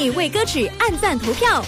你为歌曲按赞投票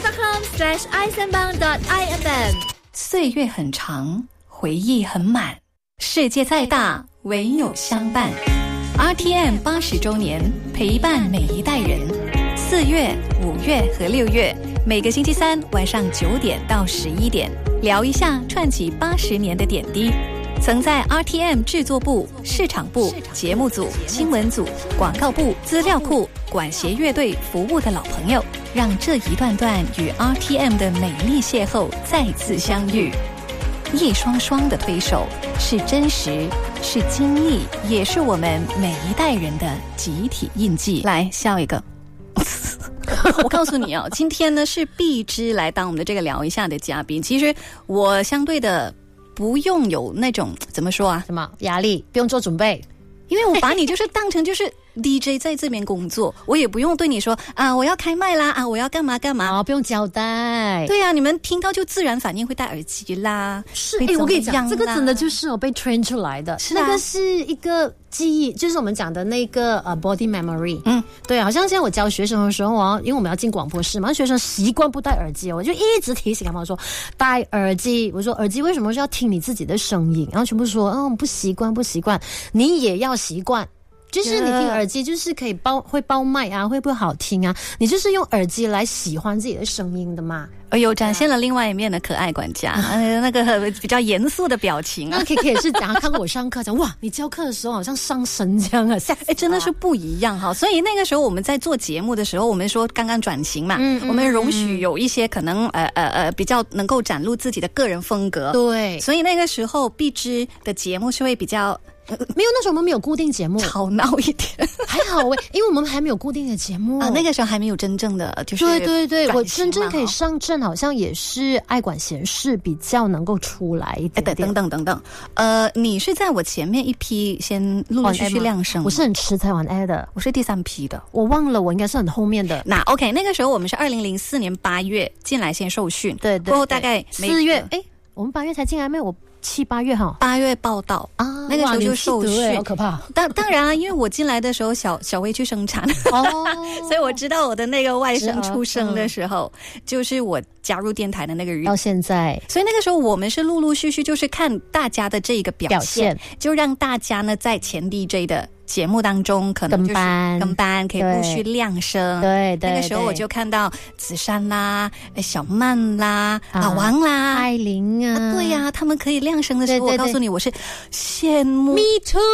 facebook.com/isanbang.ifm。 岁月很长，回忆很满，世界再大，唯有相伴。RTM 80周年，陪伴每一代人。4月、5月和6月，每个星期三晚上9点到11点，聊一下串起80年的点滴。曾在 RTM 制作部、市场部、节目组、新闻组、广告部、资料库、管弦乐队服务的老朋友，让这一段段与 RTM 的美丽邂逅再次相遇。一双双的推手，是真实，是经历，也是我们每一代人的集体印记。来，笑一个。我告诉你哦，今天呢是碧芝来当我们的这个聊一下的嘉宾。其实我相对的不用有那种怎么说啊， 什么压力，不用做准备， 因为我把你就是当成就是 DJ 在这边工作，我也不用对你说啊，我要开麦啦，啊，我要干嘛干嘛， 不用交代。 对啊，你们听到就自然反应会戴耳机啦。 是，我跟你讲，这个真的就是被 train 出来的，那个是一个记忆，就是我们讲的那个body memory。对，好像现在我教学生的时候啊，因为我们要进广播室嘛，学生习惯不戴耳机，我就一直提醒他们说戴耳机。我说耳机为什么是要听你自己的声音？然后全部说不习惯，你也要习惯。就是你听耳机，就是可以会爆麦啊，会不会好听啊？你就是用耳机来喜欢自己的声音的嘛。 哎呦，展现了另外一面的可爱管家，那个比较严肃的表情。 那 K 也是讲看我上课讲哇，你教课的时候好像上神这样啊， 真的是不一样哈。所以那个时候我们在做节目的时候，我们说刚刚转型嘛，我们容许有一些可能比较能够展露自己的个人风格。 对， 所以那个时候碧芝的节目是会比较。 没有，那时候我们没有固定节目， 吵闹一点， 还好因为我们还没有固定的节目那个时候还没有真正的就是对，我真正可以上阵，好像也是爱管闲事比较能够出来一点点。 等等，你是在我前面一批先陆陆续续亮声， 我是很迟才玩 A 的， 我是第3批的， 我忘了，我应该是很后面的。 那 OK， 那个时候我们是2004年8月进来先受训， 对， 过后大概 4月，我们8月才进来没有？我7、8月哈 ，8月报道啊，那个时候就受训， 好可怕。 当然啊，因为我进来的时候小薇去生产，所以我知道我的那个外甥出生的时候，就是我加入电台的那个日子到现在。 所以那个时候我们是陆陆续续就是看大家的这个表现，就让大家呢在前 DJ 的节目当中可能就是跟班可以陆续亮声。 对， 那个时候我就看到子珊啦、小曼啦、老王啦、 艾琳啊， 对呀，他们可以亮声的时候，我告诉你，我是羡慕。 Me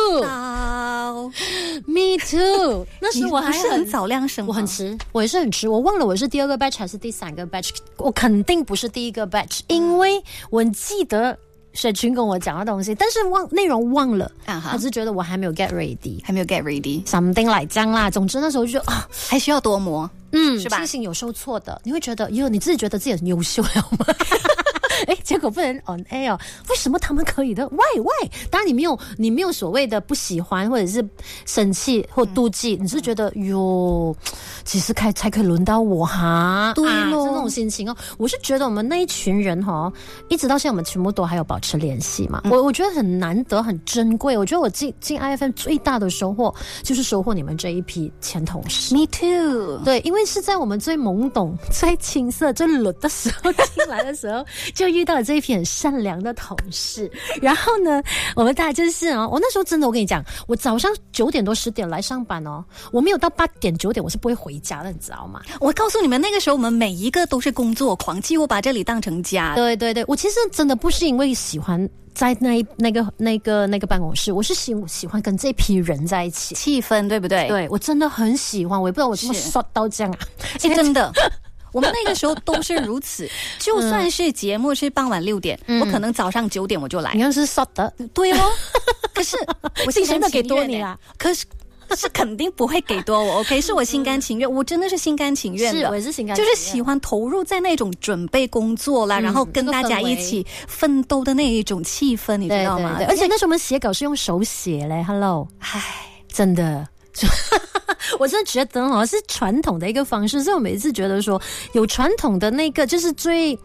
too。那时我还是很早亮声， 我很迟，我也是很迟，我忘了我是第2个 batch 还是第3个 batch， 我肯定不是第1个 batch， 因为我记得水群跟我讲的东西，但是内容忘了，他只觉得我还没有 get ready，something like 这样啦。总之那时候就还需要多磨，是吧？ 心情有受挫的，你会觉得你自己觉得自己很优秀了吗？结果不能 on air， 为什么他们可以的 ？Why？ 当然你没有所谓的不喜欢或者是生气或妒忌，你是觉得其实才可以轮到我哈， 对咯， 是那种心情哦。我是觉得我们那一群人一直到现在我们全部都还有保持联系嘛。我觉得很难得，很珍贵。我觉得我进 IFM 最大的收获就是收获你们这一批前同事。 Me too。 对，因为是在我们最懵懂、最青涩、最冷的时候进来的时候，就遇到了这一批很善良的同事。然后呢，我们大家就是我那时候真的，我跟你讲，我早上9点多10点来上班我没有到8点9点我是不会回家的，你知道吗？ 我告诉你们，那个时候我们每一个都是工作狂，几乎把这里当成家。 对，我其实真的不是因为喜欢在那个办公室，我是喜欢跟这批人在一起， 气氛，对不对？ 对，我真的很喜欢，我也不知道我怎么刷到这样啊！ 真的。我们那个时候都是如此，就算是节目是傍晚6点，我可能早上9点我就来。 你要是刷的， 对哦。可是我心甘情愿给多你啦， 可是肯定不会给多我。OK， 是我心甘情愿，我真的是心甘情愿的。 是，我也是心甘情愿， 就是喜欢投入在那种准备工作啦，然后跟大家一起奋斗的那一种气氛，你知道吗？ 对，而且那时候我们写稿是用手写嘞 ，Hello， 真的。我真的觉得是传统的一个方式，所以我每次觉得说有传统的那个就是最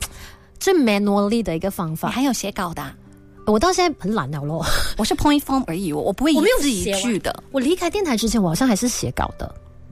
manually 的一个方法。 你还有写稿的我到现在很懒了咯， 我是 point form 而已，我不会一字一句的。 我离开电台之前，我好像还是写稿的。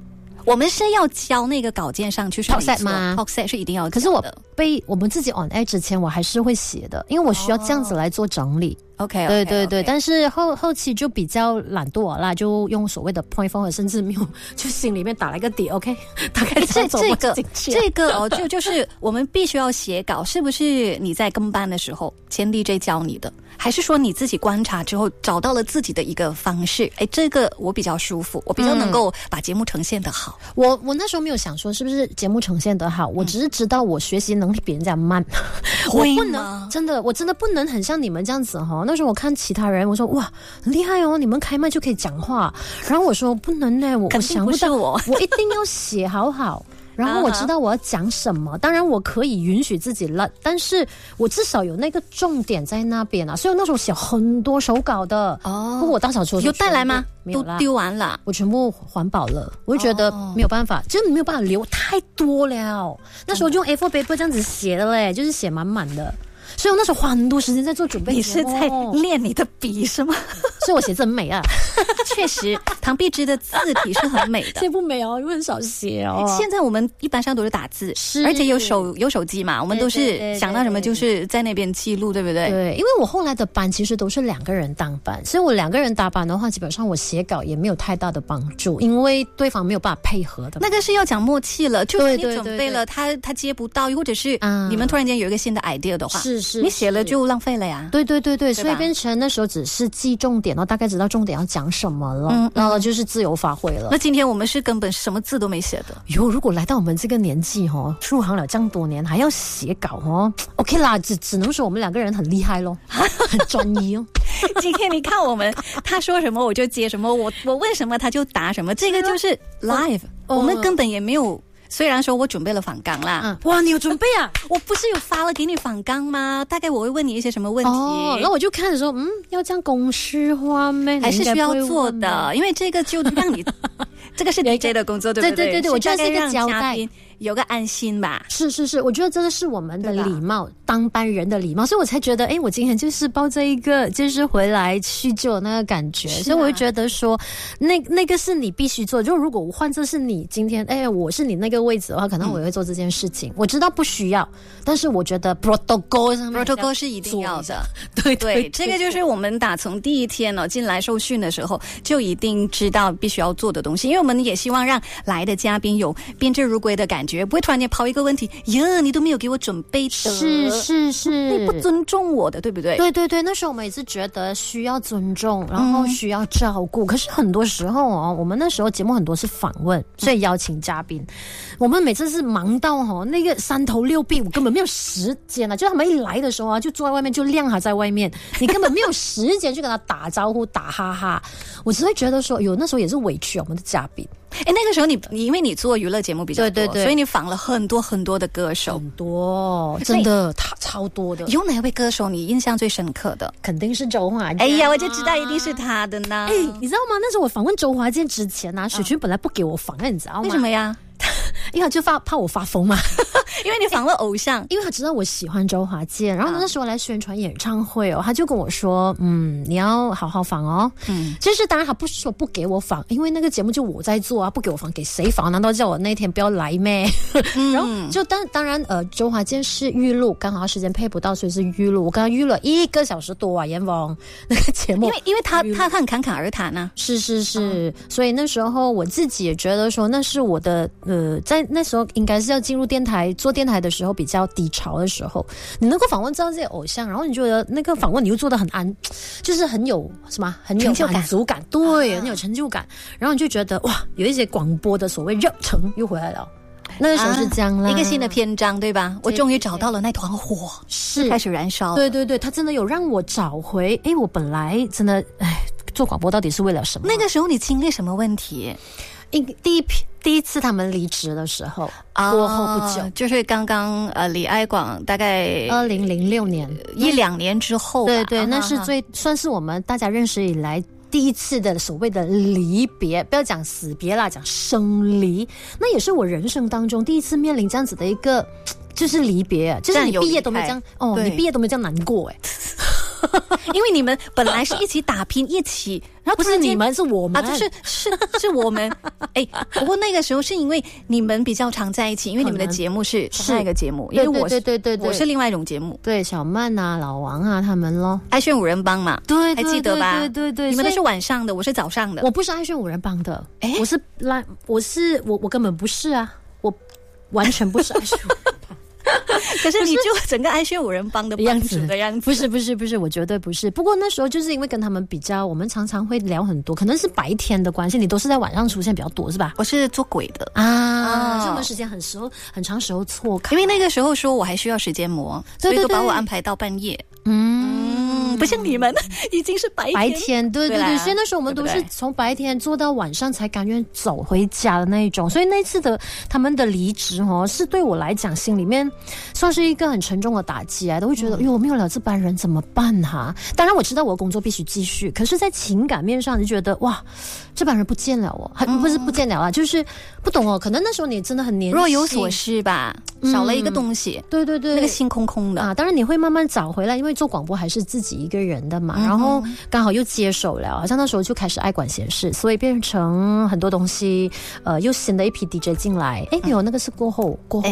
我们是要交那个稿件上去 talk set 吗 ？talk set 是一定要交的。 可是我们自己 on air 之前，我还是会写的，因为我需要这样子来做整理。 OK， 对对对，但是后期就比较懒惰啦，就用所谓的 point form， 甚至没有，就心里面打了一个底 ，OK， 大概这个就是我们必须要写稿，是不是你在跟班的时候前 DJ 教你的，还是说你自己观察之后找到了自己的一个方式？这个我比较舒服，我比较能够把节目呈现得好。 我那时候没有想说是不是节目呈现得好，我只是知道我学习能力比人家慢，我不能我真的不能很像你们这样子哈。那时候我看其他人，我说哇很厉害哦，你们开麦就可以讲话，然后我说不能呢，我想不到，我一定要写好。然后我知道我要讲什么，当然我可以允许自己烂，但是我至少有那个重点在那边啊，所以我那时候写很多手稿的。不过我大扫除有带来吗？ 没有啦， 都丢完了， 我全部环保了。我就觉得没有办法，就是没有办法留太多了。那时候就用 A4 paper 这样子写的嘞，就是写满满的。所以我那时候花很多时间在做准备。 你是在练你的笔是吗？ 所以我写字很美啊。 确实，唐碧芝的字体是很美的。 写不美哦，因为很少写哦。 现在我们一般上都是打字，而且有手机嘛，我们都是想到什么就是在那边记录，对不对？ 对，因为我后来的班其实都是2个人当班，所以我2个人打班的话，基本上我写稿也没有太大的帮助，因为对方没有办法配合的。 那个是要讲默契了，就是你准备了，他接不到，或者是你们突然间有一个新的 idea 的话， 是你写了就浪费了呀。 对，所以变成那时候只是记重点，然后大概知道重点要讲什么了，然后就是自由发挥了。 那今天我们是根本什么字都没写的。 如果来到我们这个年纪入行了这样多年，还要写稿OK 啦，只能说我们2个人很厉害咯，很专一哦。 今天你看我们，他说什么我就接什么，我问什么他就答什么，这个就是 live，我们根本也没有。虽然说我准备了访纲啦， 哇，你有准备啊？ 我不是有发了给你访纲吗？大概我会问你一些什么问题， 然后我就看着说，要这样公式化咩？ 还是需要做的，因为这个就让你，这个是 DJ 的工作，对不对？ 对，我觉得是一个交代， 有个安心吧。 是，我觉得这个是我们的礼貌，当班人的礼貌，所以我才觉得，我今天就是抱着一个就是回来叙旧的那个感觉，所以我就觉得说，那个是你必须做。就如果我换作是你今天，我是你那个位置的话，可能我也会做这件事情。我知道不需要，但是我觉得 protocol 是一定要的。 对， 这个就是我们打从第一天进来受训的时候就一定知道必须要做的东西，因为我们也希望让来的嘉宾有宾至如归的感觉，不会突然间抛一个问题，你都没有给我准备的， 是， 你不尊重我的，对不对？ 对，那时候我们也是觉得需要尊重，然后需要照顾。可是很多时候我们那时候节目很多是访问，所以邀请嘉宾，我们每次是忙到那个3头6臂，我根本没有时间就他们一来的时候就坐在外面，就晾他在外面，你根本没有时间去跟他打招呼打哈哈。我只会觉得说，那时候也是委屈我们的嘉宾。 那个时候你因为你做娱乐节目比较多， 对， 所以你访了很多的歌手， 很多，真的超多的。 有哪位歌手你印象最深刻的？ 肯定是周华健。 哎呀，我就知道一定是他的呢。 你知道吗？那时候我访问周华健之前水群本来不给我访问，你知道吗？ 为什么呀？ 因为他就怕我发疯嘛。 因为你访问偶像， 因为他知道我喜欢周华健，然后那时候来宣传演唱会他就跟我说，你要好好访哦。其实当然他不是说不给我访，因为那个节目就我在做不给我访，给谁访？难道叫我那天不要来咩？然后就当然周华健是预录，刚好时间配不到，所以是预录。我跟他预了1个小时多阎王那个节目， 因为他很侃侃而谈啊。 是，所以那时候我自己也觉得说，那是我的在那时候应该是要进入电台做电台的时候比较低潮的时候，你能够访问到这些偶像，然后你觉得那个访问你又做得很就是很有什么很有满足感，对，很有成就感，然后你就觉得哇，有一些广播的所谓热忱又回来了。那个时候是这样啦， 一个新的篇章，对吧？我终于找到了那团火， 是开始燃烧。 对，他真的有让我找回。我本来真的做广播到底是为了什么？ 那个时候你经历什么问题？ 第一次他们离职的时候，过后不久， 就是刚刚李爱广大概 2006年 1-2年之后吧。 对，那是算是我们大家认识以来第一次的所谓的离别，不要讲死别啦，讲生离。那也是我人生当中第一次面临这样子的一个就是离别，就是你毕业都没这样你毕业都没这样难过因为你们本来是一起打拼，一起，然后不是你们，是我们啊，是我们。不过那个时候是因为你们比较常在一起，因为你们的节目是另一个节目，因为我是另外一种节目。 对，小曼啊、老王啊他们咯， 爱炫五人帮嘛， 对， 还记得吧？ 对， 你们都是晚上的，我是早上的。 我不是爱炫五人帮的，我根本不是啊，我完全不是爱炫五人帮。 可是你就整个爱炫五人帮的样子的样子， 不是，我绝对不是。不过那时候就是因为跟他们比较，我们常常会聊很多，可能是白天的关系，你都是在晚上出现比较多，是吧？ 我是做鬼的啊，这段时间很长时候错开， 因为那个时候说我还需要时间磨，所以都把我安排到半夜。不像你们已经是白天， 对，所以那时候我们都是从白天做到晚上才甘愿走回家的那一种。所以那次的他们的离职是对我来讲心里面算是一个很沉重的打击啊，都会觉得我没有了这班人怎么办啊？当然我知道我的工作必须继续，可是在情感面上就觉得哇，这班人不见了不是不见了啊，就是不懂可能那时候你真的很年轻， 若有所失吧，少了一个东西， 对， 那个心空空的啊。当然你会慢慢找回来，因为做广播还是自己一个人的嘛，然后刚好又接手了，好像那时候就开始爱管闲事，所以变成很多东西，又新的一批 DJ 进来。没有，那个是过后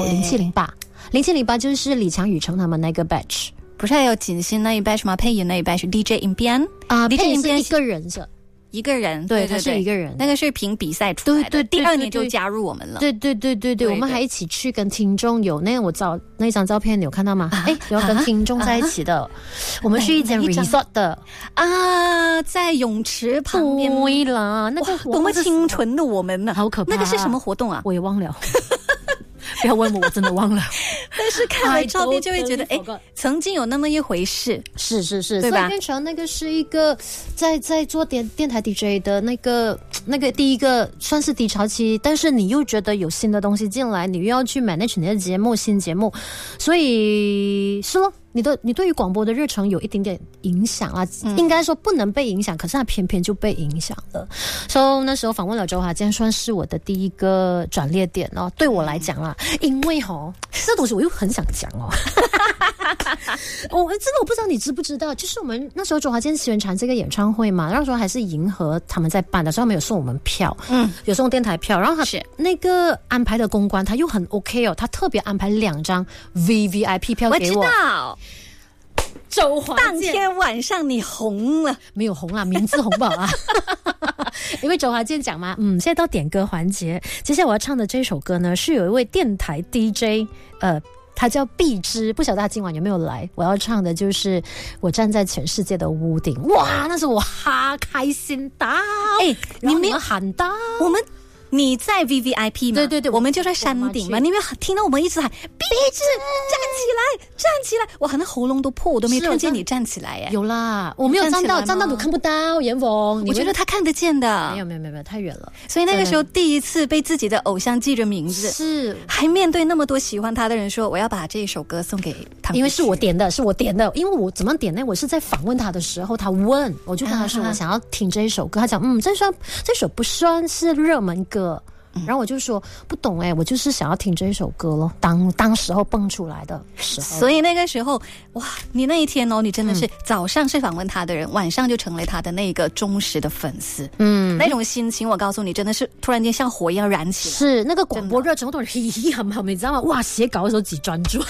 0708就是李强、雨辰他们那个 batch， 不是还有锦欣那一 batch 吗？配音那一 batch DJ 影片啊 ，DJ 影片一个人是。 一个人， 对，他是一个人， 那个是凭比赛出来的，对，第2年就加入我们了， 对，我们还一起去跟听众有我找那张照片，你有看到吗？有跟听众在一起的，我们去一间 resort 的啊，在泳池旁边， 对啦，那个多么清纯的我们呢， 好可怕， 那个是什么活动啊？ 我也忘了。不要问我真的忘了。 但是看了照片就会觉得曾经有那么一回事， 是， 对吧？ 所以变成那个是一个在做电台 DJ 的那个第一个算是低潮期，但是你又觉得有新的东西进来，你又要去 manage 你的节目，新节目，所以是咯。你对于广播的热忱有一点点影响啦，应该说不能被影响，可是它偏偏就被影响了。所以那时候访问了周华健，算是我的第一个转捩点哦。对我来讲啦，因为这东西我又很想讲这个我不知道你知不知道，就是我们那时候周华健宣传这个演唱会嘛，那时候还是银河他们在办的，所以他们有送我们票，有送电台票，然后他那个安排的公关他又很 OK 他特别安排2张 VVIP 票给我。 我知道。 周华健当天晚上你红了， 没有红啦，名字红不好啊？因为周华健讲嘛，现在到点歌环节，接下来我要唱的这首歌呢，是有一位电台 DJ，他叫碧芝，不晓得他今晚有没有来？我要唱的就是我站在全世界的屋顶，哇，那是我开心到， 你没有喊到你在 VVIP 吗？ 对， 我们就在山顶嘛。你没有听到我们一直喊“壁纸站起来”，我可能喉咙都破，我都没看见你站起来耶。 有啦，我没有站到都看不到。严峰， 我觉得他看得见的。 没有，太远了。 所以那个时候第一次被自己的偶像记着名字， 是还面对那么多喜欢他的人说我要把这一首歌送给他们， 因为是我点的，因为我怎么点呢？我是在访问他的时候，他问，我就跟他说我想要听这一首歌，他讲这首不算是热门歌。然后我就说不懂我就是想要听这首歌咯，当时候蹦出来的时候。 所以那个时候哇，你那一天你真的是早上是访问他的人，晚上就成了他的那个忠实的粉丝。那种心情我告诉你真的是突然间像火一样燃起来。 是那个广播热忱，我都很你知道吗？哇，写稿的时候几专注。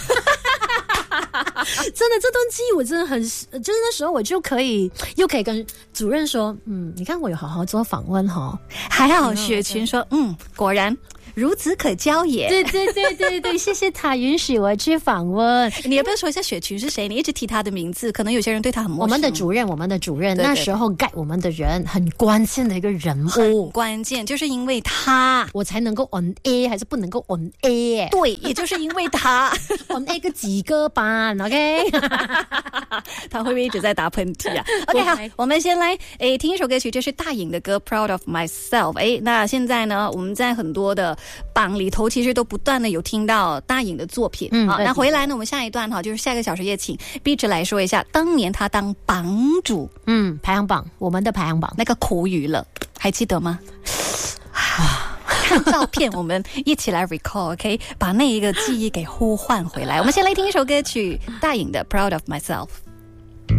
真的这段记忆我真的很，就是那时候我就又可以跟主任说，你看我有好好做访问还好雪群说果然孺子可教也。 对，谢谢他允许我去访问。 你要不要说一下雪群是谁？你一直提他的名字，可能有些人对他很陌生。 我们的主任，那时候guide我们的人很关键的一个人物， 很关键，就是因为他我才能够 on air 还是不能够 on air。 对，也就是因为他 on air 个几个班 OK 他会不会一直在打喷嚏啊？ OK 好，我们先来听一首歌曲，这是大颖的歌 Proud of Myself。 那现在呢，我们在很多的榜里头其实都不断的有听到大颖的作品。那回来呢，我们下一段就是下个小时也请碧芝来说一下当年他当榜主排行榜，我们的排行榜那个苦语了，还记得吗？看照片我们一起来 recall OK， 把那一个记忆给呼唤回来。我们先来听一首歌曲，大颖的 Proud of Myself。